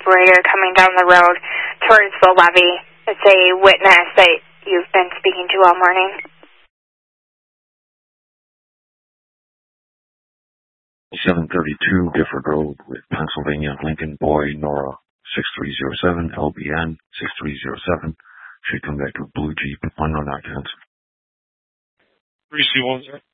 operator coming down the road towards the levee. It's a witness that you've been speaking to all morning. 732 Gifford Road with Pennsylvania Lincoln Boy Nora 6307 LBN 6307. Should come back to Blue Jeep on no knockdowns. 3C1, sir.